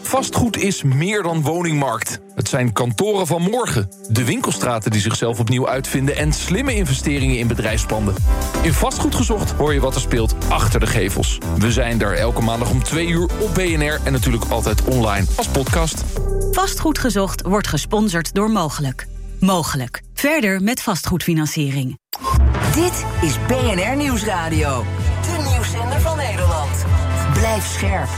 Vastgoed is meer dan woningmarkt. Het zijn kantoren van morgen, de winkelstraten die zichzelf opnieuw uitvinden en slimme investeringen in bedrijfspanden. In Vastgoed Gezocht hoor je wat er speelt achter de gevels. We zijn er elke maandag om 2 uur op BNR en natuurlijk altijd online als podcast. Vastgoed Gezocht wordt gesponsord door Mogelijk. Mogelijk. Verder met vastgoedfinanciering. Dit is BNR Nieuwsradio. De nieuwszender van Nederland. Blijf scherp.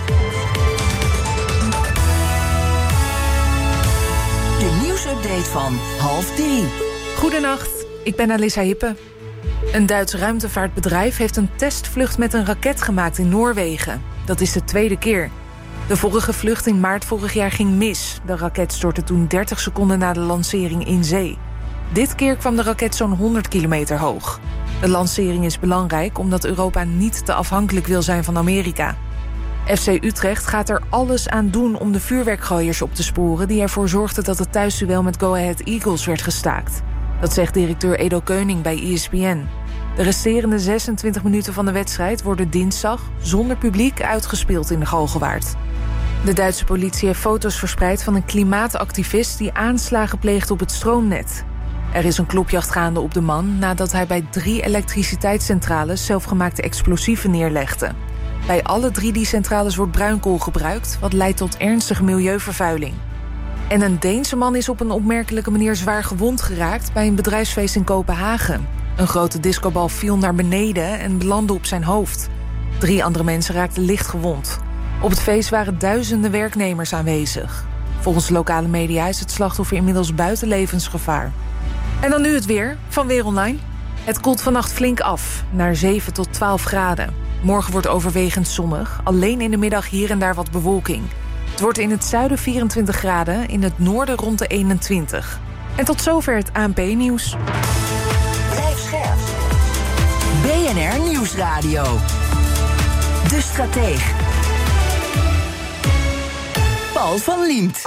De nieuwsupdate van 14:30. Goedenacht, ik ben Alissa Hippe. Een Duits ruimtevaartbedrijf heeft een testvlucht met een raket gemaakt in Noorwegen. Dat is de 2e keer. De vorige vlucht in maart vorig jaar ging mis. De raket stortte toen 30 seconden na de lancering in zee. Dit keer kwam de raket zo'n 100 kilometer hoog. De lancering is belangrijk omdat Europa niet te afhankelijk wil zijn van Amerika. FC Utrecht gaat er alles aan doen om de vuurwerkgooiers op te sporen die ervoor zorgden dat het thuisduel met Go Ahead Eagles werd gestaakt. Dat zegt directeur Edo Keuning bij ESPN. De resterende 26 minuten van de wedstrijd worden dinsdag zonder publiek uitgespeeld in de Galgenwaard. De Duitse politie heeft foto's verspreid van een klimaatactivist die aanslagen pleegt op het stroomnet. Er is een klopjacht gaande op de man nadat hij bij 3 elektriciteitscentrales zelfgemaakte explosieven neerlegde. Bij alle 3 die centrales wordt bruinkool gebruikt, wat leidt tot ernstige milieuvervuiling. En een Deense man is op een opmerkelijke manier zwaar gewond geraakt bij een bedrijfsfeest in Kopenhagen. Een grote discobal viel naar beneden en belandde op zijn hoofd. 3 andere mensen raakten licht gewond. Op het feest waren duizenden werknemers aanwezig. Volgens lokale media is het slachtoffer inmiddels buiten levensgevaar. En dan nu het weer van Weer Online. Het koelt vannacht flink af, naar 7 tot 12 graden. Morgen wordt overwegend zonnig, alleen in de middag hier en daar wat bewolking. Het wordt in het zuiden 24 graden, in het noorden rond de 21. En tot zover het ANP-nieuws. Blijf scherp. BNR Nieuwsradio. De Strateeg. Paul van Liemt.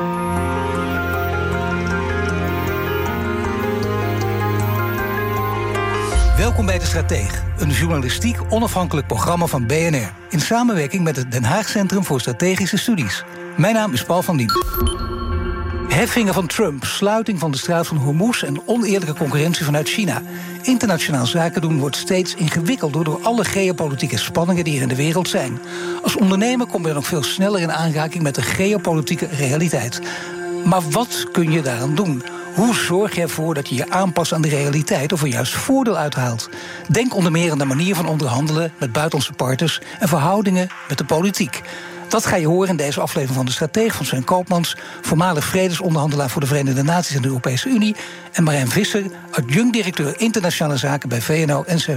Welkom bij De Strateeg, een journalistiek onafhankelijk programma van BNR... in samenwerking met het Den Haag Centrum voor Strategische Studies. Mijn naam is Paul van Diem. Heffingen van Trump, sluiting van de straat van Hormuz... en oneerlijke concurrentie vanuit China. Internationaal zaken doen wordt steeds ingewikkelder... door alle geopolitieke spanningen die er in de wereld zijn. Als ondernemer kom je nog veel sneller in aanraking... met de geopolitieke realiteit. Maar wat kun je daaraan doen? Hoe zorg je ervoor dat je je aanpast aan de realiteit... of er juist voordeel uithaalt? Denk onder meer aan de manier van onderhandelen... met buitenlandse partners en verhoudingen met de politiek. Dat ga je horen in deze aflevering van De Strateeg van Sven Koopmans... voormalig vredesonderhandelaar voor de Verenigde Naties en de Europese Unie... en Marijn Visser, adjunct-directeur internationale zaken bij VNO-NCW.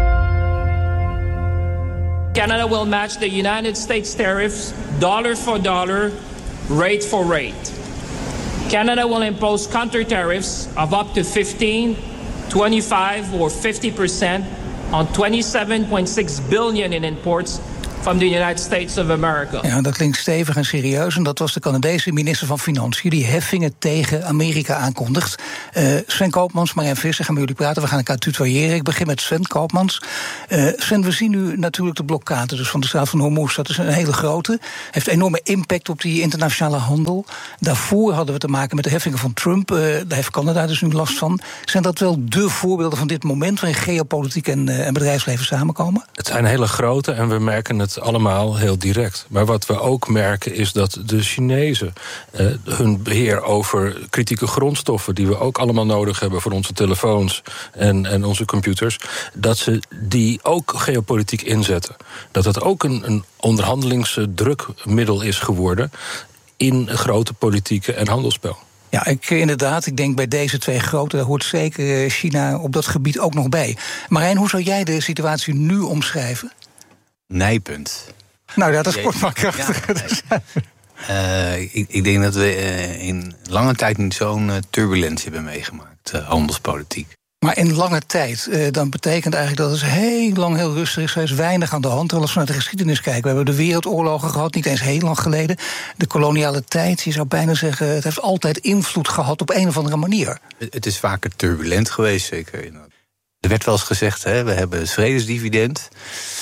Canada will match the United States tariffs dollar for dollar, rate for rate. Canada will impose counter tariffs of up to 15, 25 or 50% on $27.6 billion in imports from the United States of America. Ja, dat klinkt stevig en serieus. En dat was de Canadese minister van Financiën... die heffingen tegen Amerika aankondigt. Sven Koopmans, Marijn Visser, gaan met jullie praten. We gaan elkaar tutoyeren. Ik begin met Sven Koopmans. Sven, we zien nu natuurlijk de blokkade dus van de straat van Hormuz. Dat is een hele grote. Heeft enorme impact op die internationale handel. Daarvoor hadden we te maken met de heffingen van Trump. Daar heeft Canada dus nu last van. Zijn dat wel de voorbeelden van dit moment... waarin geopolitiek en bedrijfsleven samenkomen? Het zijn hele grote en we merken het allemaal heel direct. Maar wat we ook merken is dat de Chinezen hun beheer over kritieke grondstoffen... die we ook allemaal nodig hebben voor onze telefoons en onze computers... dat ze die ook geopolitiek inzetten. Dat het ook een onderhandelingsdrukmiddel is geworden... in grote politieke en handelsspel. Ja, ik denk bij deze 2 grote... daar hoort zeker China op dat gebied ook nog bij. Marijn, hoe zou jij de situatie nu omschrijven? Nijpunt. Nou ja, dat is kort maar krachtig. Ja, ik denk dat we in lange tijd niet zo'n turbulentie hebben meegemaakt, handelspolitiek. Maar in lange tijd, dan betekent eigenlijk dat het heel lang heel rustig is. Er is weinig aan de hand. Als we naar de geschiedenis kijken, we hebben de wereldoorlogen gehad, niet eens heel lang geleden. De koloniale tijd, je zou bijna zeggen, het heeft altijd invloed gehad op een of andere manier. Het is vaker turbulent geweest, zeker. Er werd wel eens gezegd, we hebben het vredesdividend.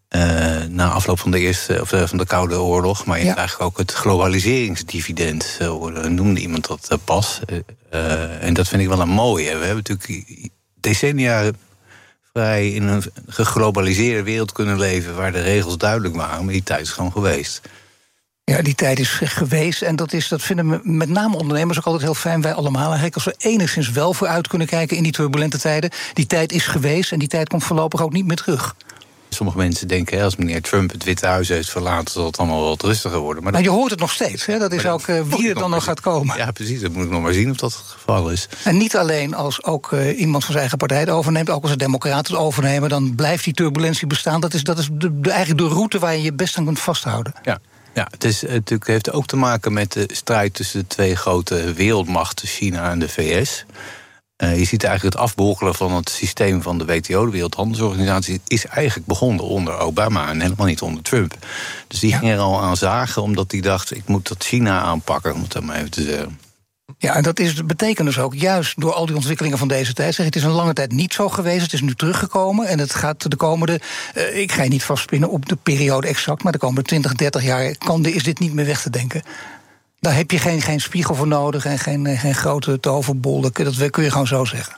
na afloop van van de Koude Oorlog. Maar je hebt eigenlijk ook het globaliseringsdividend. Zo noemde iemand dat pas. En dat vind ik wel een mooie. We hebben natuurlijk decennia vrij in een geglobaliseerde wereld kunnen leven waar de regels duidelijk waren. Maar die tijd is gewoon geweest. Ja, die tijd is geweest. En dat vinden met name ondernemers ook altijd heel fijn. Wij allemaal eigenlijk, als we enigszins wel vooruit kunnen kijken in die turbulente tijden. Die tijd is geweest en die tijd komt voorlopig ook niet meer terug. Sommige mensen denken, als meneer Trump het Witte Huis heeft verlaten, zal het allemaal wat rustiger worden. Maar je hoort het nog steeds. Hè? Dat is ook wie er dan nog gaat komen. Ja, precies. Dat moet ik nog maar zien of dat het geval is. En niet alleen als ook iemand van zijn eigen partij het overneemt, ook als de democraten het overnemen, dan blijft die turbulentie bestaan. Dat is eigenlijk de route waar je je best aan kunt vasthouden. Ja, het heeft ook te maken met de strijd tussen de twee grote wereldmachten, China en de VS. Je ziet eigenlijk het afbrokkelen van het systeem van de WTO, de Wereldhandelsorganisatie, is eigenlijk begonnen onder Obama en helemaal niet onder Trump. Dus die ging er al aan zagen, omdat hij dacht, ik moet dat China aanpakken, om het dan maar even te zeggen. Ja, en dat betekent dus ook, juist door al die ontwikkelingen van deze tijd, het is een lange tijd niet zo geweest, het is nu teruggekomen en het gaat de komende, ik ga je niet vastspinnen op de periode exact, maar de komende 20, 30 jaar is dit niet meer weg te denken. Daar heb je geen spiegel voor nodig en geen grote toverbol, dat kun je gewoon zo zeggen.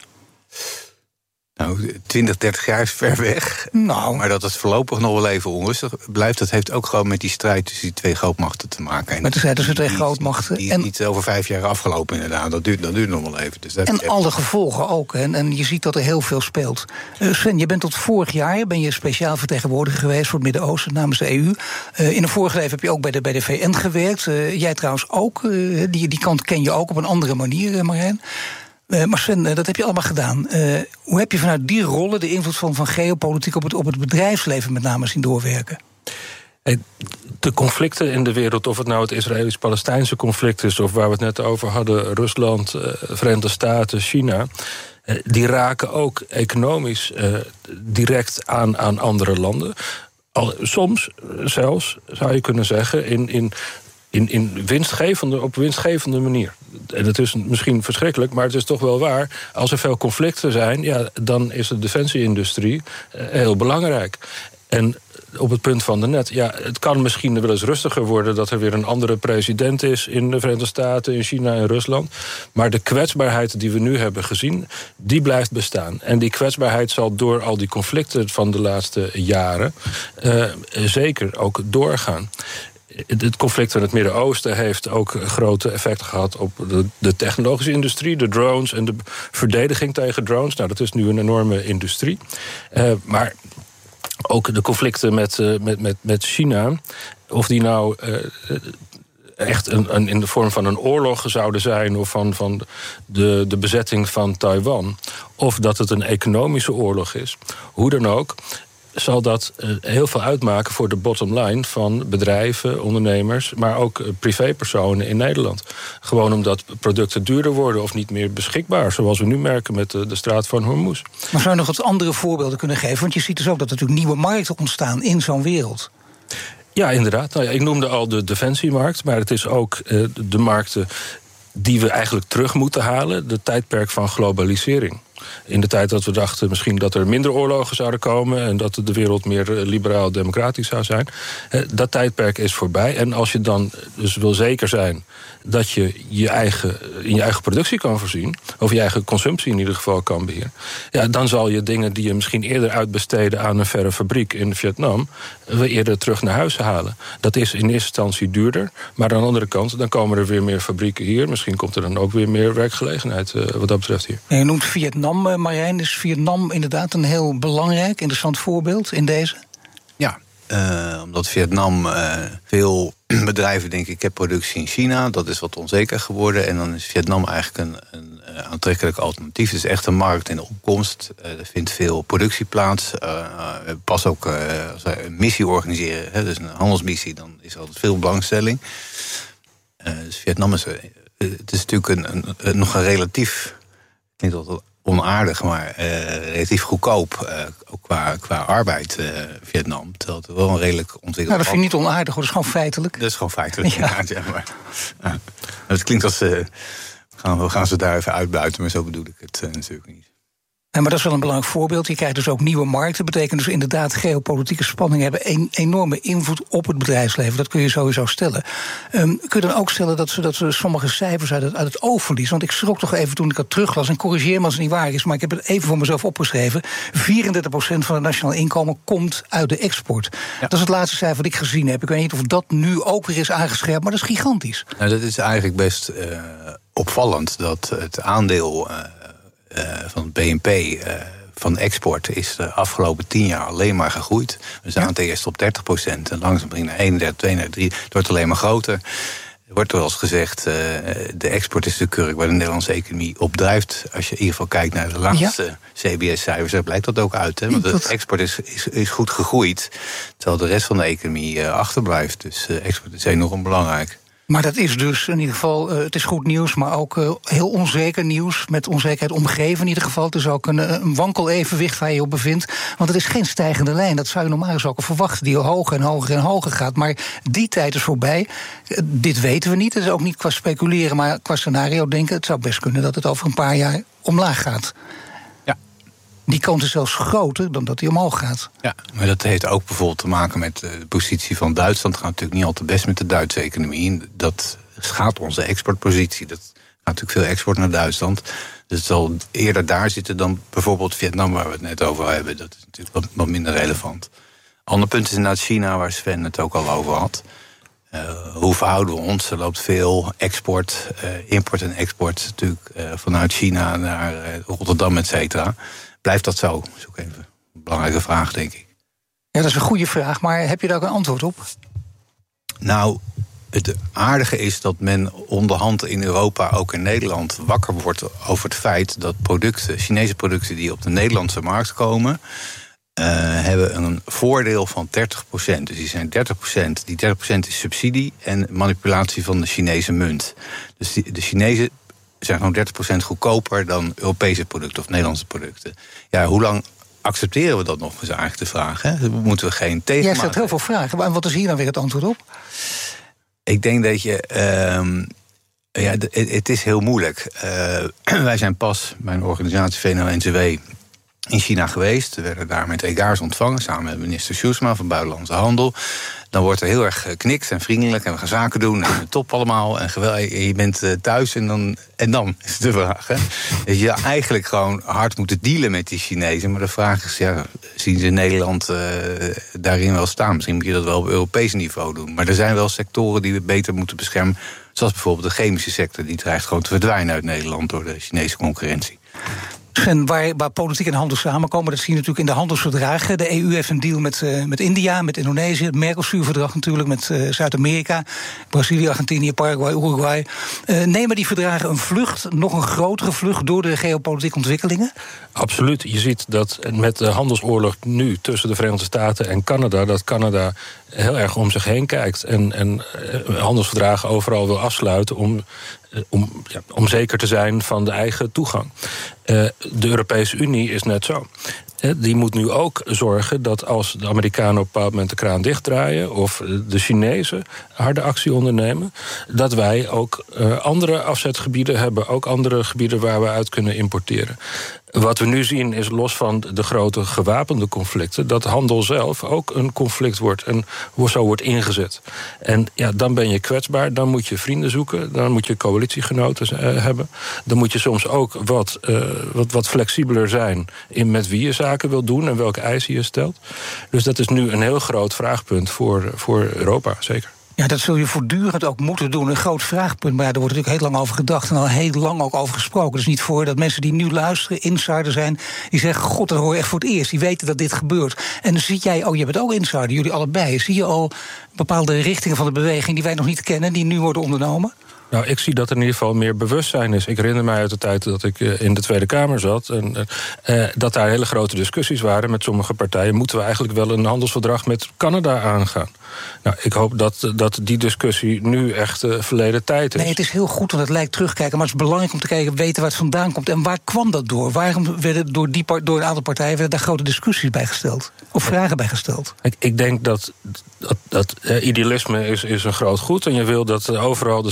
Nou, 20, 30 jaar is ver weg. Nou. Maar dat het voorlopig nog wel even onrustig blijft, dat heeft ook gewoon met die strijd tussen die twee grootmachten te maken. En met de strijd tussen twee grootmachten. Die is niet over 5 jaar afgelopen, inderdaad. Dat duurt nog wel even. Dus en alle gevolgen ook. En je ziet dat er heel veel speelt. Sven, je bent tot vorig jaar speciaal vertegenwoordiger geweest voor het Midden-Oosten namens de EU. In een vorige leven heb je ook bij de VN gewerkt. Jij trouwens ook. Die kant ken je ook op een andere manier, Marijn. Maar Sven, dat heb je allemaal gedaan. Hoe heb je vanuit die rollen de invloed van geopolitiek op het bedrijfsleven met name zien doorwerken? De conflicten in de wereld, of het nou het Israëlisch-Palestijnse conflict is, of waar we het net over hadden, Rusland, Verenigde Staten, China, die raken ook economisch direct aan andere landen. Soms zelfs, zou je kunnen zeggen, op winstgevende manier. En het is misschien verschrikkelijk, maar het is toch wel waar. Als er veel conflicten zijn, dan is de defensie-industrie heel belangrijk. En op het punt van daarnet, het kan misschien wel eens rustiger worden dat er weer een andere president is in de Verenigde Staten, in China en Rusland. Maar de kwetsbaarheid die we nu hebben gezien, die blijft bestaan. En die kwetsbaarheid zal door al die conflicten van de laatste jaren zeker ook doorgaan. Het conflict in het Midden-Oosten heeft ook grote effecten gehad op de technologische industrie, de drones en de verdediging tegen drones. Nou, dat is nu een enorme industrie. Maar ook de conflicten met China, of die nou echt in de vorm van een oorlog zouden zijn, of van de bezetting van Taiwan, of dat het een economische oorlog is, hoe dan ook, zal dat heel veel uitmaken voor de bottom line van bedrijven, ondernemers, maar ook privépersonen in Nederland. Gewoon omdat producten duurder worden of niet meer beschikbaar, zoals we nu merken met de straat van Hormuz. Maar zou je nog wat andere voorbeelden kunnen geven? Want je ziet dus ook dat er natuurlijk nieuwe markten ontstaan in zo'n wereld. Ja, inderdaad. Nou ja, ik noemde al de defensiemarkt, maar het is ook de markten die we eigenlijk terug moeten halen, de tijdperk van globalisering. In de tijd dat we dachten misschien dat er minder oorlogen zouden komen en dat de wereld meer liberaal-democratisch zou zijn. Dat tijdperk is voorbij. En als je dan dus wil zeker zijn dat je in je eigen productie kan voorzien, of je eigen consumptie in ieder geval kan beheren, dan zal je dingen die je misschien eerder uitbesteden aan een verre fabriek in Vietnam weer eerder terug naar huis halen. Dat is in eerste instantie duurder, maar aan de andere kant, dan komen er weer meer fabrieken hier. Misschien komt er dan ook weer meer werkgelegenheid wat dat betreft hier. En je noemt Vietnam, Marijn. Is Vietnam inderdaad een heel belangrijk, interessant voorbeeld in deze? Ja, omdat Vietnam veel bedrijven denken, ik heb productie in China, dat is wat onzeker geworden. En dan is Vietnam eigenlijk een aantrekkelijk alternatief. Het is echt een markt in de opkomst. Er vindt veel productie plaats. Pas ook als we een missie organiseren, dus een handelsmissie, dan is er altijd veel belangstelling. Dus Vietnam is, het is natuurlijk nog een relatief, ik denk dat het onaardig, maar relatief goedkoop, ook qua arbeid, Vietnam. Terwijl het wel een redelijk ontwikkeld. Nou, dat vind ik niet onaardig, hoor. Dat is gewoon feitelijk. Dat is gewoon feitelijk, ja. Maar het klinkt als we gaan ze daar even uitbuiten, maar zo bedoel ik het natuurlijk niet. Maar dat is wel een belangrijk voorbeeld. Je krijgt dus ook nieuwe markten. Dat betekent dus inderdaad, geopolitieke spanningen hebben een enorme invloed op het bedrijfsleven. Dat kun je sowieso stellen. Kun je dan ook stellen dat ze sommige cijfers uit het oog verliezen? Want ik schrok toch even toen ik dat teruglas. En corrigeer me als het niet waar is, maar ik heb het even voor mezelf opgeschreven. 34% van het nationaal inkomen komt uit de export. Ja. Dat is het laatste cijfer dat ik gezien heb. Ik weet niet of dat nu ook weer is aangescherpt, maar dat is gigantisch. Nou, dat is eigenlijk best opvallend dat het aandeel van het BNP van export is de afgelopen 10 jaar alleen maar gegroeid. We zaten eerst op 30% en langzaam ging naar 31, 32, 3. Het wordt alleen maar groter. Er wordt wel eens gezegd, de export is de kurk waar de Nederlandse economie op drijft. Als je in ieder geval kijkt naar de laatste CBS-cijfers, daar blijkt dat ook uit. Hè? Want de export is goed gegroeid, terwijl de rest van de economie achterblijft. Dus export is enorm belangrijk. Maar dat is dus in ieder geval, het is goed nieuws, maar ook heel onzeker nieuws. Met onzekerheid omgeven in ieder geval. Het is ook een wankel evenwicht waar je je op bevindt. Want het is geen stijgende lijn. Dat zou je normaal gesproken verwachten, die hoger en hoger en hoger gaat. Maar die tijd is voorbij. Dit weten we niet. Het is ook niet qua speculeren, maar qua scenario denken. Het zou best kunnen dat het over een paar jaar omlaag gaat. Die kans is zelfs groter dan dat hij omhoog gaat. Ja, maar dat heeft ook bijvoorbeeld te maken met de positie van Duitsland. Het gaat natuurlijk niet al te best met de Duitse economie. Dat schaadt onze exportpositie. Dat gaat natuurlijk veel export naar Duitsland. Dus het zal eerder daar zitten dan bijvoorbeeld Vietnam, waar we het net over hebben. Dat is natuurlijk wat minder relevant. Ander punt is inderdaad China, waar Sven het ook al over had. Hoe verhouden we ons? Er loopt veel export, import en export natuurlijk vanuit China naar Rotterdam, et cetera. Blijft dat zo? Dat is ook even een belangrijke vraag, denk ik. Ja, dat is een goede vraag, maar heb je daar ook een antwoord op? Nou, het aardige is dat men onderhand in Europa, ook in Nederland, wakker wordt over het feit dat Chinese producten die op de Nederlandse markt komen, hebben een voordeel van 30%. Dus die zijn 30%. Die 30% is subsidie en manipulatie van de Chinese munt. Dus de Chinezen zijn gewoon 30% goedkoper dan Europese producten of Nederlandse producten. Ja, hoe lang accepteren we dat nog, is eigenlijk de vraag. Hè? Moeten we geen tegenmaat. Jij stelt heel veel vragen, maar wat is hier dan weer het antwoord op? Ik denk dat je het is heel moeilijk. Wij zijn pas, mijn organisatie VNO-NCW, in China geweest. We werden daar met egaars ontvangen, samen met minister Sjoelsma van Buitenlandse Handel. Dan wordt er heel erg geknikt en vriendelijk en we gaan zaken doen en top allemaal en je bent thuis en dan is de vraag. Hè? Dat je eigenlijk gewoon hard moet dealen met die Chinezen. Maar de vraag is, zien ze Nederland daarin wel staan? Misschien moet je dat wel op Europees niveau doen. Maar er zijn wel sectoren die we beter moeten beschermen. Zoals bijvoorbeeld de chemische sector. Die dreigt gewoon te verdwijnen uit Nederland door de Chinese concurrentie. En waar politiek en handel samenkomen, dat zie je natuurlijk in de handelsverdragen. De EU heeft een deal met India, met Indonesië. Het Mercosur-verdrag natuurlijk met Zuid-Amerika. Brazilië, Argentinië, Paraguay, Uruguay. Nemen die verdragen een vlucht, nog een grotere vlucht, door de geopolitieke ontwikkelingen? Absoluut. Je ziet dat met de handelsoorlog nu tussen de Verenigde Staten en Canada, dat Canada heel erg om zich heen kijkt en handelsverdragen overal wil afsluiten om zeker te zijn van de eigen toegang. De Europese Unie is net zo. Die moet nu ook zorgen dat als de Amerikanen op een bepaald moment de kraan dichtdraaien of de Chinezen harde actie ondernemen, dat wij ook andere afzetgebieden hebben, ook andere gebieden waar we uit kunnen importeren. Wat we nu zien is, los van de grote gewapende conflicten, dat handel zelf ook een conflict wordt en zo wordt ingezet. En ja, dan ben je kwetsbaar, dan moet je vrienden zoeken, dan moet je coalitiegenoten hebben. Dan moet je soms ook wat flexibeler zijn in met wie je zaken wil doen en welke eisen je stelt. Dus dat is nu een heel groot vraagpunt voor Europa, zeker. Ja, dat zul je voortdurend ook moeten doen. Een groot vraagpunt, maar daar wordt natuurlijk heel lang over gedacht en al heel lang ook over gesproken. Dus niet voor dat mensen die nu luisteren, insider zijn, die zeggen, god, dat hoor je echt voor het eerst. Die weten dat dit gebeurt. En dan zie jij, je bent ook insider, jullie allebei. Zie je al bepaalde richtingen van de beweging die wij nog niet kennen, die nu worden ondernomen? Nou, ik zie dat er in ieder geval meer bewustzijn is. Ik herinner mij uit de tijd dat ik in de Tweede Kamer zat en dat daar hele grote discussies waren met sommige partijen. Moeten we eigenlijk wel een handelsverdrag met Canada aangaan? Nou, ik hoop dat die discussie nu echt verleden tijd is. Nee, het is heel goed, want het lijkt terugkijken. Maar het is belangrijk om te kijken, weten waar het vandaan komt. En waar kwam dat door? Waarom werden door een aantal partijen werden daar grote discussies bij gesteld? Of vragen bij gesteld? Ik denk dat idealisme is een groot goed. En je wil dat overal dezelfde hoge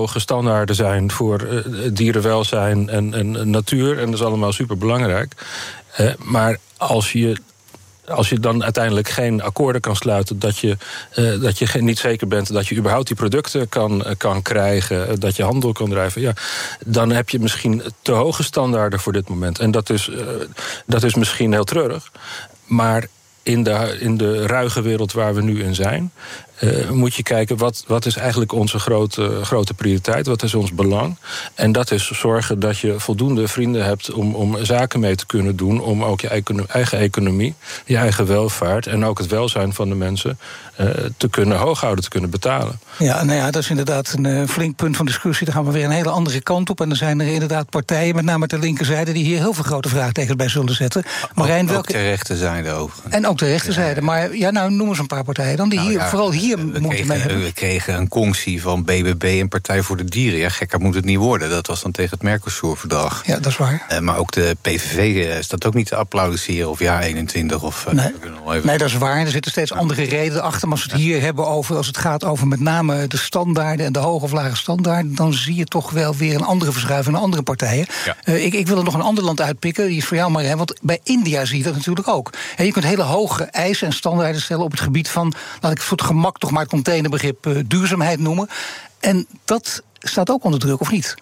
hoge standaarden zijn voor dierenwelzijn en natuur. En dat is allemaal superbelangrijk. Maar als je dan uiteindelijk geen akkoorden kan sluiten, dat je niet zeker bent dat je überhaupt die producten kan krijgen, dat je handel kan drijven, ja, dan heb je misschien te hoge standaarden voor dit moment. En dat is misschien heel treurig. Maar in de ruige wereld waar we nu in zijn, moet je kijken, wat is eigenlijk onze grote prioriteit? Wat is ons belang? En dat is zorgen dat je voldoende vrienden hebt om zaken mee te kunnen doen, om ook je eigen economie, je eigen welvaart en ook het welzijn van de mensen te kunnen hooghouden, te kunnen betalen. Ja, nou ja, dat is inderdaad een flink punt van discussie. Dan gaan we weer een hele andere kant op. En dan zijn er inderdaad partijen, met name ter linkerzijde, die hier heel veel grote vraagtekens bij zullen zetten. Marijn, ook de rechterzijde overigens. En ook de rechterzijde. Maar ja, nou noem eens een paar partijen dan, die vooral hier moeten mee hebben. We kregen een conctie van BBB en Partij voor de Dieren. Ja, gekker moet het niet worden. Dat was dan tegen het Mercosur-verdrag. Ja, dat is waar. Maar ook de PVV staat ook niet te applaudisseren of ja 21 of... Nee, dat is waar. Er zitten steeds andere redenen achter. Maar als we het hier hebben over, als het gaat over met name de standaarden en de hoge of lage standaarden, dan zie je toch wel weer een andere verschuiving naar andere partijen. Ja. Ik wil er nog een ander land uitpikken, die is voor jou maar, want bij India zie je dat natuurlijk ook. Je kunt hele hoge eisen en standaarden stellen op het gebied van, laat ik voor het gemak toch maar het containerbegrip duurzaamheid noemen. En dat staat ook onder druk, of niet?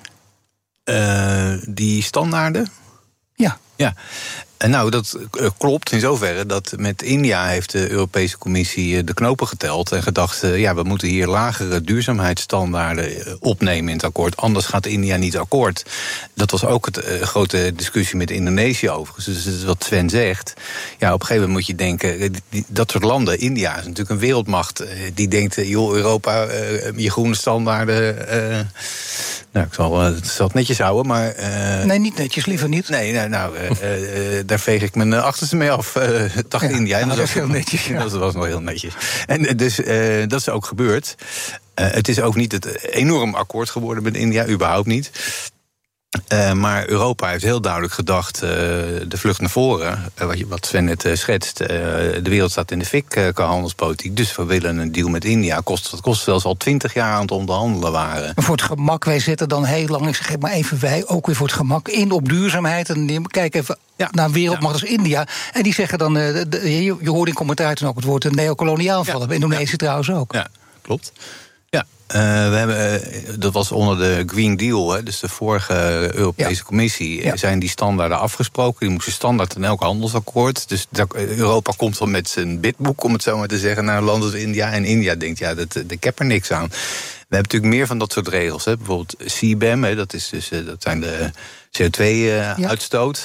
Die standaarden? Ja. Ja. Nou, dat klopt in zoverre dat met India heeft de Europese Commissie de knopen geteld en gedacht, we moeten hier lagere duurzaamheidsstandaarden opnemen in het akkoord, anders gaat India niet akkoord. Dat was ook de grote discussie met Indonesië overigens. Dus dat is wat Sven zegt. Ja, op een gegeven moment moet je denken, dat soort landen, India is natuurlijk een wereldmacht, die denkt, joh, Europa, je groene standaarden, nou, ik zal het netjes houden, maar... nee, niet netjes, liever niet. Nee, daar veeg ik mijn achterste mee af, dacht India. Dat was heel netjes. Ja. Dat was nog heel netjes. En dus dat is ook gebeurd. Het is ook niet het enorm akkoord geworden met India, überhaupt niet. Maar Europa heeft heel duidelijk gedacht, de vlucht naar voren, wat Sven net schetst, de wereld staat in de fik qua handelspolitiek, dus we willen een deal met India. Dat kost zelfs al 20 jaar aan het onderhandelen waren. Maar voor het gemak, wij zitten dan heel lang, ik zeg maar even wij, ook weer voor het gemak, in op duurzaamheid. En kijk even naar een wereldmacht als India. En die zeggen dan, je hoort in commentaar toen ook het woord neocoloniaal vallen. Bij Indonesië trouwens ook. Ja, klopt. We hebben, dat was onder de Green Deal, dus de vorige Europese Commissie, zijn die standaarden afgesproken. Die moesten standaard in elk handelsakkoord. Dus Europa komt dan met zijn bidboek, om het zo maar te zeggen, naar een land als India. En India denkt, ik heb er niks aan. We hebben natuurlijk meer van dat soort regels. Bijvoorbeeld CBAM, dat zijn de CO2-uitstoot.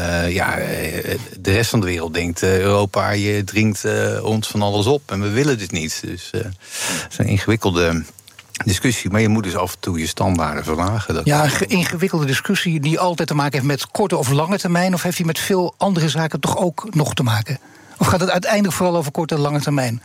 De rest van de wereld denkt, Europa, je dringt ons van alles op. En we willen dit niet. Dus het is een ingewikkelde discussie, maar je moet dus af en toe je standaarden verlagen. Een ingewikkelde discussie die altijd te maken heeft met korte of lange termijn, of heeft die met veel andere zaken toch ook nog te maken? Of gaat het uiteindelijk vooral over korte en lange termijn?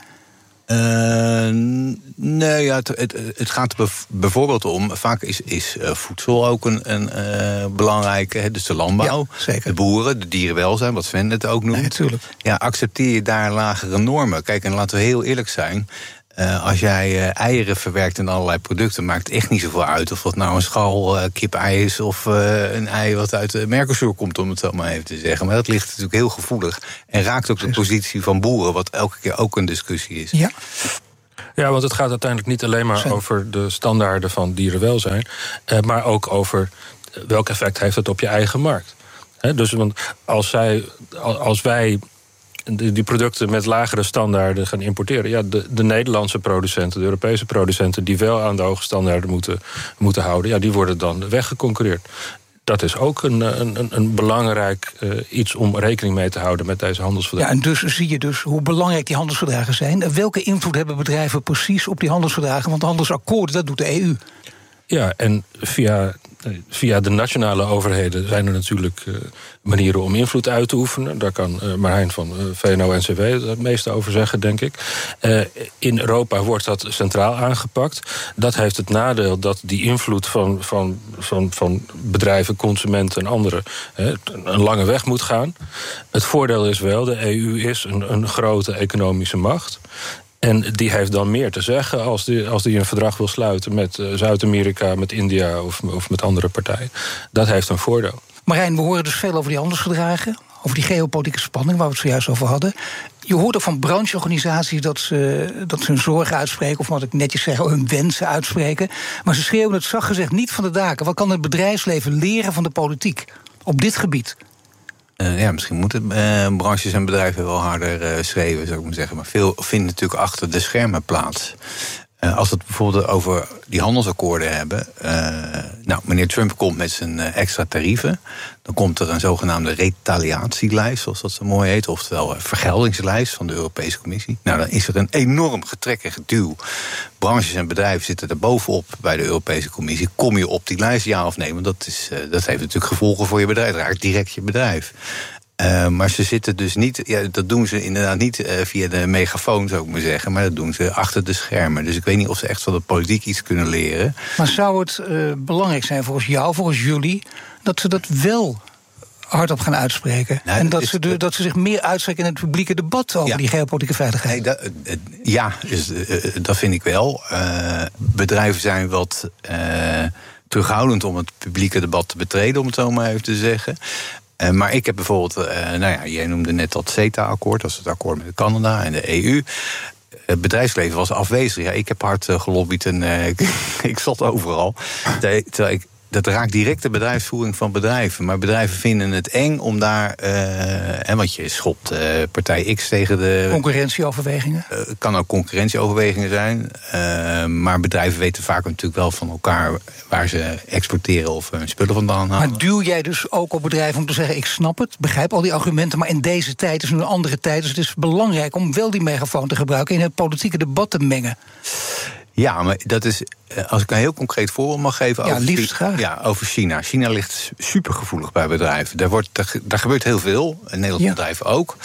Nee, het gaat bijvoorbeeld om, vaak is voedsel ook een belangrijke, dus de landbouw, zeker. De boeren, de dierenwelzijn, wat Sven het ook noemt. Nee, natuurlijk. Ja, accepteer je daar lagere normen? Kijk, en laten we heel eerlijk zijn, als jij eieren verwerkt in allerlei producten, maakt echt niet zoveel uit of dat nou een schal kip-ei is of een ei wat uit de Mercosur komt, om het zo maar even te zeggen. Maar dat ligt natuurlijk heel gevoelig en raakt ook de positie van boeren, wat elke keer ook een discussie is. Ja. Ja, want het gaat uiteindelijk niet alleen maar over de standaarden van dierenwelzijn, maar ook over welk effect heeft het op je eigen markt. Dus want als wij die producten met lagere standaarden gaan importeren, de Nederlandse producenten, de Europese producenten die wel aan de hoge standaarden moeten houden, die worden dan weggeconcurreerd. Dat is ook een belangrijk iets om rekening mee te houden met deze handelsverdragen. Ja, en dus zie je dus hoe belangrijk die handelsverdragen zijn. Welke invloed hebben bedrijven precies op die handelsverdragen? Want de handelsakkoorden, dat doet de EU. Ja, en via de nationale overheden zijn er natuurlijk manieren om invloed uit te oefenen. Daar kan Marijn van VNO-NCW het meeste over zeggen, denk ik. In Europa wordt dat centraal aangepakt. Dat heeft het nadeel dat die invloed van bedrijven, consumenten en anderen een lange weg moet gaan. Het voordeel is wel, de EU is een grote economische macht. En die heeft dan meer te zeggen als die een verdrag wil sluiten met Zuid-Amerika, met India of met andere partijen. Dat heeft een voordeel. Marijn, we horen dus veel over die handelsverdragen, over die geopolitieke spanning waar we het zojuist over hadden. Je hoort ook van brancheorganisaties dat ze hun zorgen uitspreken, of wat ik netjes zeg, hun wensen uitspreken. Maar ze schreeuwen het zacht gezegd niet van de daken. Wat kan het bedrijfsleven leren van de politiek op dit gebied? Misschien moeten branches en bedrijven wel harder schreeuwen, zou ik maar zeggen. Maar veel vindt natuurlijk achter de schermen plaats. Als we het bijvoorbeeld over die handelsakkoorden hebben. Meneer Trump komt met zijn extra tarieven. Dan komt er een zogenaamde retaliatielijst, zoals dat zo mooi heet. Oftewel vergeldingslijst van de Europese Commissie. Nou, dan is er een enorm getrek en geduw. Branches en bedrijven zitten er bovenop bij de Europese Commissie. Kom je op die lijst, ja of nee? Want dat heeft natuurlijk gevolgen voor je bedrijf. Het raakt direct je bedrijf. Maar ze zitten dus niet, dat doen ze inderdaad niet via de megafoon, zou ik maar zeggen. Maar dat doen ze achter de schermen. Dus ik weet niet of ze echt van de politiek iets kunnen leren. Maar zou het belangrijk zijn volgens jou, volgens jullie, dat ze dat wel hardop gaan uitspreken? Nou, en dat ze zich meer uitspreken in het publieke debat over die geopolitieke veiligheid? Dat vind ik wel. Bedrijven zijn wat terughoudend om het publieke debat te betreden, om het zo maar even te zeggen. Maar ik heb bijvoorbeeld, jij noemde net dat CETA-akkoord, dat is het akkoord met Canada en de EU. Het bedrijfsleven was afwezig. Ja, ik heb hard gelobbyd en ik zat overal. Dat raakt direct de bedrijfsvoering van bedrijven. Maar bedrijven vinden het eng om daar... want je schopt partij X tegen de... Concurrentieoverwegingen? Kan ook concurrentieoverwegingen zijn. Maar bedrijven weten vaak natuurlijk wel van elkaar waar ze exporteren of hun spullen vandaan halen. Maar duw jij dus ook op bedrijven om te zeggen, ik snap het, begrijp al die argumenten, maar in deze tijd is nu een andere tijd. Dus het is belangrijk om wel die megafoon te gebruiken in het politieke debat te mengen. Ja, maar dat is, als ik een heel concreet voorbeeld mag geven over China. China ligt supergevoelig bij bedrijven. Daar gebeurt heel veel, Nederlandse bedrijven ook.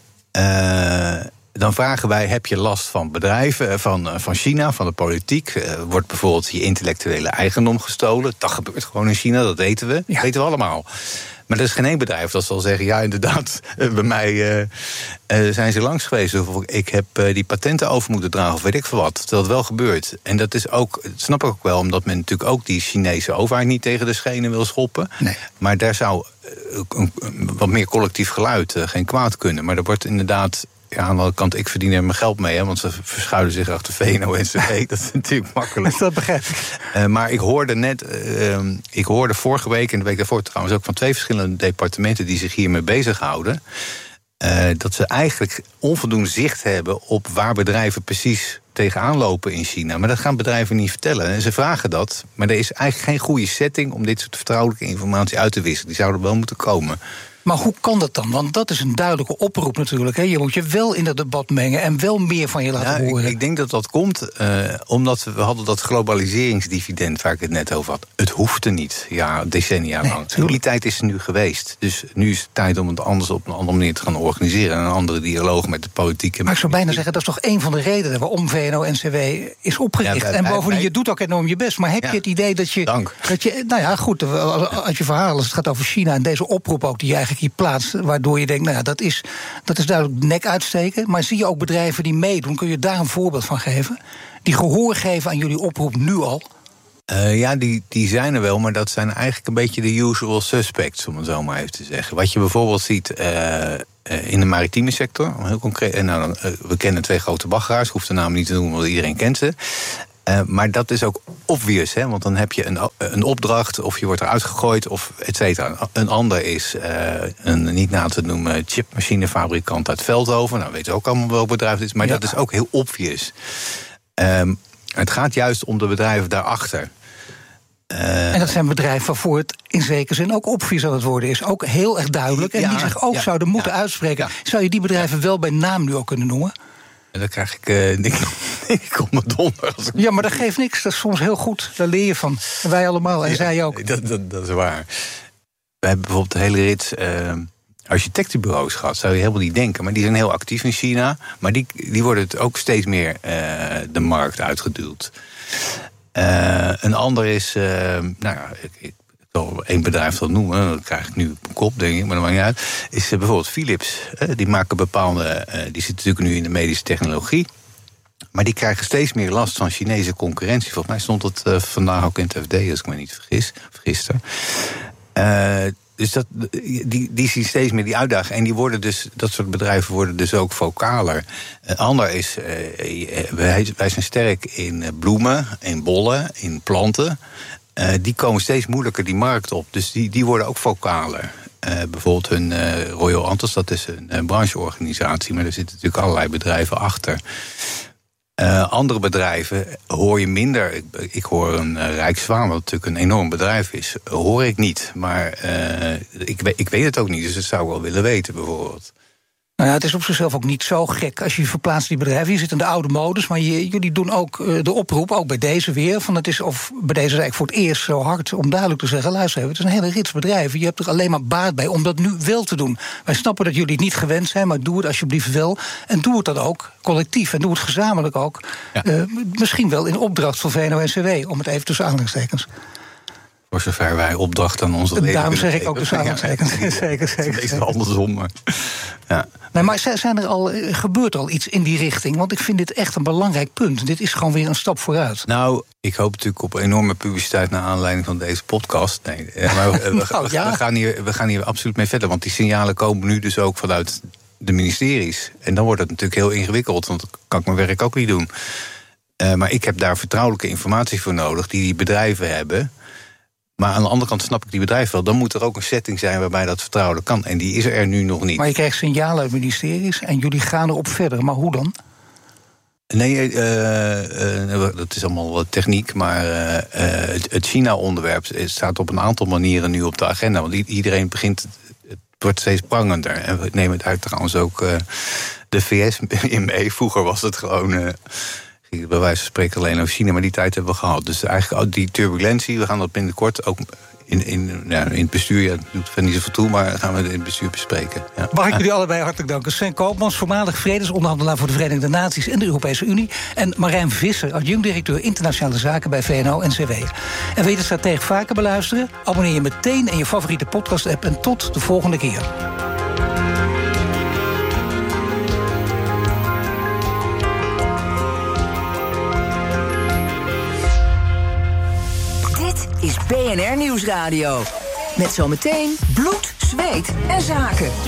Dan vragen wij, heb je last van bedrijven, van China, van de politiek? Wordt bijvoorbeeld je intellectuele eigendom gestolen? Dat gebeurt gewoon in China, dat weten we. Dat weten we allemaal. Maar er is geen één bedrijf dat zal zeggen, ja, inderdaad, bij mij zijn ze langs geweest. Of ik heb die patenten over moeten dragen, of weet ik veel wat. Terwijl het wel gebeurt. En dat is ook, dat snap ik ook wel, omdat men natuurlijk ook die Chinese overheid niet tegen de schenen wil schoppen. Nee. Maar daar zou wat meer collectief geluid geen kwaad kunnen. Maar er wordt inderdaad... Ja, aan de andere kant, ik verdien er mijn geld mee, want ze verschuilen zich achter VNO-NCW. Dat is natuurlijk makkelijk. Dat begrijp ik. Maar ik hoorde vorige week en de week daarvoor trouwens ook van 2 verschillende departementen die zich hiermee bezighouden, dat ze eigenlijk onvoldoende zicht hebben op waar bedrijven precies tegenaan lopen in China. Maar dat gaan bedrijven niet vertellen. En ze vragen dat, maar er is eigenlijk geen goede setting om dit soort vertrouwelijke informatie uit te wisselen. Die zouden wel moeten komen. Maar hoe kan dat dan? Want dat is een duidelijke oproep natuurlijk. Hè? Je moet je wel in dat debat mengen en wel meer van je laten horen. Ik denk dat dat komt omdat we hadden dat globaliseringsdividend waar ik het net over had. Het hoefde niet, decennia lang. En die tijd is er nu geweest. Dus nu is het tijd om het anders op een andere manier te gaan organiseren. En een andere dialoog met de politiek. Maar ik zou bijna zeggen, dat is toch een van de redenen waarom VNO-NCW is opgericht. En bovendien, je doet ook enorm je best. Maar heb je het idee dat je... Dank. Als je verhaal, als het gaat over China en deze oproep ook die je eigenlijk hier plaatst, waardoor je denkt, dat is duidelijk nek uitsteken. Maar zie je ook bedrijven die meedoen? Kun je daar een voorbeeld van geven? Die gehoor geven aan jullie oproep nu al? Die zijn er wel, maar dat zijn eigenlijk een beetje de usual suspects, om het zo maar even te zeggen. Wat je bijvoorbeeld ziet in de maritieme sector, heel concreet. We kennen 2 grote baggeraars, ik hoef de naam niet te noemen, want iedereen kent ze. Maar dat is ook obvious, hè? Want dan heb je een opdracht, of je wordt eruit gegooid, of et cetera. Een ander is een niet na te noemen chipmachinefabrikant uit Veldhoven. Nou, weten we ook allemaal welk bedrijf het is, maar dat is ook heel obvious. Het gaat juist om de bedrijven daarachter. En dat zijn bedrijven waarvoor het in zekere zin ook obvious aan het worden is. Ook heel erg duidelijk. En die zich ook zouden moeten uitspreken. Zou je die bedrijven wel bij naam nu ook kunnen noemen? En dan krijg ik op mijn donder. Ja, maar dat geeft niks. Dat is soms heel goed. Daar leer je van. En wij allemaal. En zij ook. Dat is waar. We hebben bijvoorbeeld een hele rits architectenbureaus gehad. Zou je helemaal niet denken. Maar die zijn heel actief in China. Maar die worden het ook steeds meer de markt uitgeduwd. Een ander is... ik zal één bedrijf dat noemen, dat krijg ik nu op mijn kop, denk ik, maar dat maakt niet uit. Is bijvoorbeeld Philips. Die maken bepaalde... die zitten natuurlijk nu in de medische technologie. Maar die krijgen steeds meer last van Chinese concurrentie. Volgens mij stond het vandaag ook in het FD, als ik me niet vergis. Dus die zien steeds meer die uitdaging. En die worden dus, dat soort bedrijven worden dus ook vocaler. Ander is, wij zijn sterk in bloemen, in bollen, in planten. Die komen steeds moeilijker die markt op. Dus die worden ook vocaler. Bijvoorbeeld hun Royal Antos, dat is een brancheorganisatie. Maar er zitten natuurlijk allerlei bedrijven achter. Andere bedrijven hoor je minder. Ik hoor een Rijkszwaan, wat natuurlijk een enorm bedrijf is, hoor ik niet. Maar ik weet het ook niet, dus dat zou ik wel willen weten bijvoorbeeld. Nou ja, het is op zichzelf ook niet zo gek als je verplaatst die bedrijven. Je zit in de oude modus, maar jullie doen ook de oproep, ook bij deze weer, van het is of bij deze eigenlijk voor het eerst zo hard om duidelijk te zeggen, luister even, het is een hele rits bedrijven. Je hebt er alleen maar baat bij om dat nu wel te doen. Wij snappen dat jullie het niet gewend zijn, maar doe het alsjeblieft wel. En doe het dan ook collectief en doe het gezamenlijk ook. Ja. Misschien wel in opdracht van VNO-NCW, om het even tussen aanhalingstekens. Voor zover wij opdracht aan onze leden. Daarom zeg ik ook de samenwerking. Zeker. Het is andersom, maar. Ja. Nee, maar gebeurt er al iets in die richting? Want ik vind dit echt een belangrijk punt. Dit is gewoon weer een stap vooruit. Nou, ik hoop natuurlijk op enorme publiciteit naar aanleiding van deze podcast. Nee, maar we gaan hier absoluut mee verder. Want die signalen komen nu dus ook vanuit de ministeries. En dan wordt het natuurlijk heel ingewikkeld, want dan kan ik mijn werk ook niet doen. Maar ik heb daar vertrouwelijke informatie voor nodig die bedrijven hebben. Maar aan de andere kant snap ik die bedrijven wel. Dan moet er ook een setting zijn waarbij dat vertrouwelijk kan. En die is er nu nog niet. Maar je krijgt signalen uit ministeries en jullie gaan erop verder. Maar hoe dan? Nee, dat is allemaal techniek. Maar het China-onderwerp staat op een aantal manieren nu op de agenda. Want iedereen begint... Het wordt steeds prangender. En we nemen daar trouwens ook de VS in mee. Vroeger was het gewoon... bij wijze van spreken alleen over China, maar die tijd hebben we gehad. Dus eigenlijk die turbulentie, we gaan dat binnenkort ook in het bestuur, ja, dat doet er niet zoveel toe, maar gaan we het in het bestuur bespreken. Ja. Mag ik jullie allebei hartelijk danken. Sven Koopmans, voormalig vredesonderhandelaar voor de Verenigde Naties en de Europese Unie. En Marijn Visser, adjunct-directeur internationale zaken bij VNO-NCW. En wil je de Stratege vaker beluisteren? Abonneer je meteen in je favoriete podcast-app en tot de volgende keer. Is BNR Nieuwsradio. Met zometeen bloed, zweet en zaken.